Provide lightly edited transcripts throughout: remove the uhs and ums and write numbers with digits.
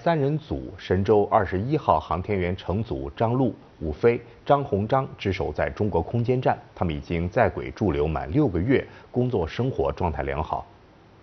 3人组神舟21号航天员乘组张陆、伍飞、张鸿章值守在中国空间站，他们已经在轨驻留满6个月，工作生活状态良好。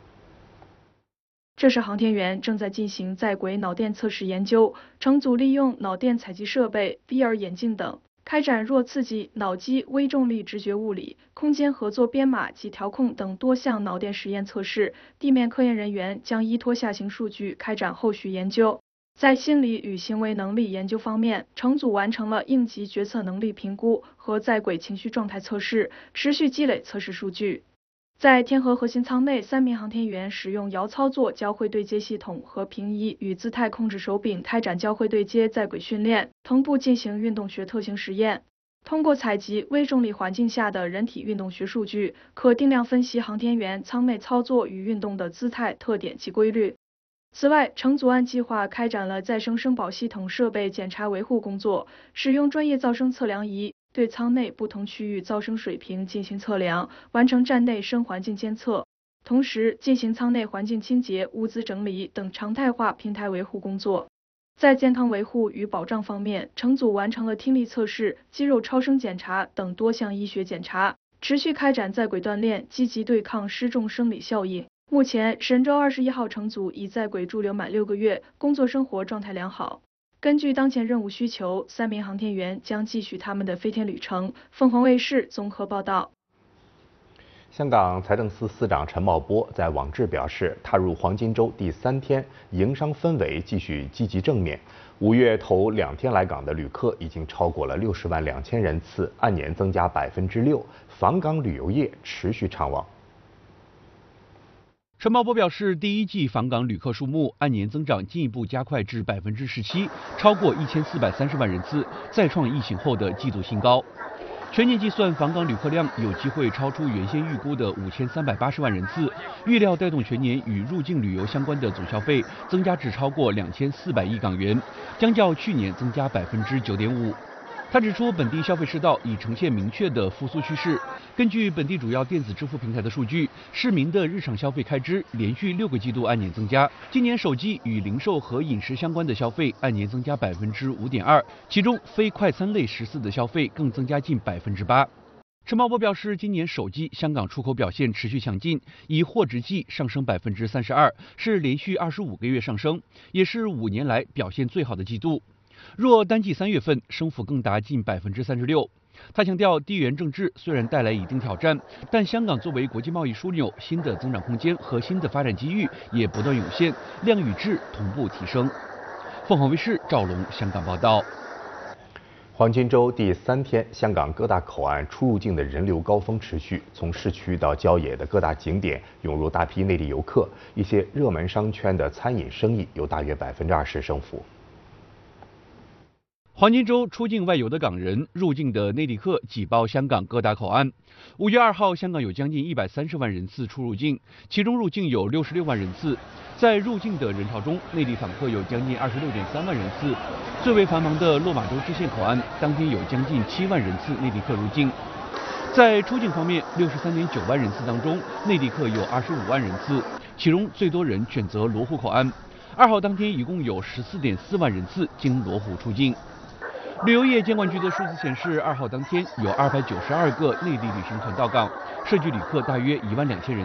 这时，航天员正在进行在轨脑电测试研究，乘组利用脑电采集设备、VR 眼镜等，开展弱刺激、脑机、微重力直觉物理、空间合作编码及调控等多项脑电实验测试。地面科研人员将依托下行数据开展后续研究。在心理与行为能力研究方面，乘组完成了应急决策能力评估和在轨情绪状态测试，持续积累测试数据。在天河核心舱内，3名航天员使用遥操作交会对接系统和平移与姿态控制手柄开展交会对接在轨训练，同步进行运动学特性实验。通过采集微重力环境下的人体运动学数据，可定量分析航天员舱内操作与运动的姿态特点及规律。此外，乘组按计划开展了再生生保系统设备检查维护工作，使用专业噪声测量仪对舱内不同区域噪声水平进行测量，完成站内声环境监测，同时进行舱内环境清洁、物资整理等常态化平台维护工作。在健康维护与保障方面，乘组完成了听力测试、肌肉超声检查等多项医学检查，持续开展在轨锻炼，积极对抗失重生理效应。目前，神舟21号乘组已在轨驻留满6个月，工作生活状态良好。根据当前任务需求，3名航天员将继续他们的飞天旅程。凤凰卫视综合报道。 香港财政司司长陈茂波在网志表示，踏入黄金周第3天，营商氛围继续积极正面。5月头2天来港的旅客已经超过了60万2千人次，按年增加6%，访港旅游业持续畅旺。 陈茂波表示，第一季访港旅客数目按年增长进一步加快至17%，超过1430万人次，再创疫情后的季度新高。全年计算，访港旅客量有机会超出原先预估的5380万人次，预料带动全年与入境旅游相关的总消费增加至超过2400亿港元，将较去年增加9.5%。他指出，本地消费世道已呈现明确的复苏趋势。根据本地主要电子支付平台的数据，市民的日常消费开支连续6个季度按年增加。今年首季与零售和饮食相关的消费按年增加5.2%，其中非快餐类食肆的消费更增加近8%。陈茂波表示，今年首季香港出口表现持续强劲，以货值计上升32%，是连续25个月上升，也是5年来表现最好的季度。若单季3月份，升幅更达近36%。他强调，地缘政治虽然带来一定挑战，但香港作为国际贸易枢纽，新的增长空间和新的发展机遇也不断涌现，量与质同步提升。凤凰卫视赵龙香港报道。 黄金周第3天，香港各大口岸出入境的人流高峰持续，从市区到郊野的各大景点涌入大批内地游客，一些热门商圈的餐饮生意有大约20%升幅。 黄金周出境外游的港人、入境的内地客挤爆香港各大口岸。5月2号，香港有将近130万人次出入境，其中入境有66万人次。在入境的人潮中，内地访客有将近26.3万人次。最为繁忙的落马洲支线口岸，当天有将近7万人次内地客入境。在出境方面，63.9万人次当中，内地客有25万人次，其中最多人选择罗湖口岸。2号当天一共有14.4万人次经罗湖出境。旅游业监管局的数字显示，2号当天有292个内地旅行团到港，涉及旅客大约12000人。